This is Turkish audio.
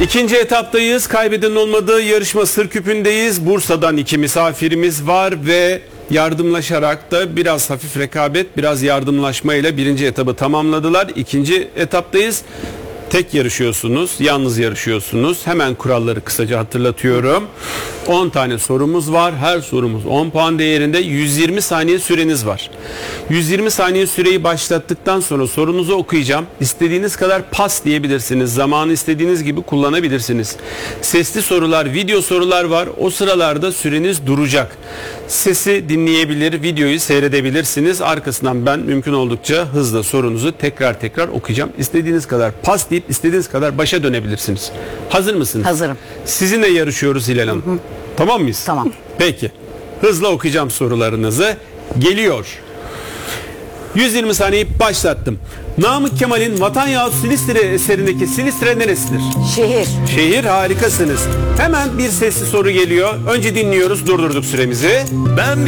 İkinci etaptayız. Kaybeden olmadığı yarışma sır küpündeyiz. Bursa'dan 2 misafirimiz var ve yardımlaşarak da biraz hafif rekabet, biraz yardımlaşmayla birinci etabı tamamladılar. İkinci etaptayız. Tek yarışıyorsunuz, yalnız yarışıyorsunuz. Hemen kuralları kısaca hatırlatıyorum. 10 tane sorumuz var. Her sorumuz 10 puan değerinde. 120 saniye süreniz var. 120 saniye süreyi başlattıktan sonra sorunuzu okuyacağım. İstediğiniz kadar pas diyebilirsiniz. Zamanı istediğiniz gibi kullanabilirsiniz. Sesli sorular, video sorular var. O sıralarda süreniz duracak. Sesi dinleyebilir, videoyu seyredebilirsiniz. Arkasından ben mümkün oldukça hızla sorunuzu tekrar okuyacağım. İstediğiniz kadar pas deyip istediğiniz kadar başa dönebilirsiniz. Hazır mısınız? Hazırım. Sizinle yarışıyoruz Hilal Hanım. Hı. Tamam mıyız? Tamam. Peki. Hızla okuyacağım sorularınızı. Geliyor. 120 saniyeyi başlattım. Namık Kemal'in Vatan Yahut Silistre eserindeki Silistre neresidir? Şehir. Şehir, harikasınız. Hemen bir sesli soru geliyor. Önce dinliyoruz, durdurduk süremizi. Ben